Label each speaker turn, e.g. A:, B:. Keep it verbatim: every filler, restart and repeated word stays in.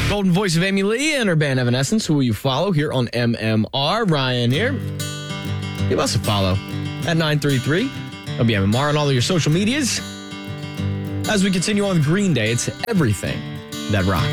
A: Golden voice of Amy Lee and her band Evanescence, who will you follow here on M M R. Ryan here. Give us a follow at nine three three W M M R on all of your social medias. As we continue on Green Day, it's everything that rocks.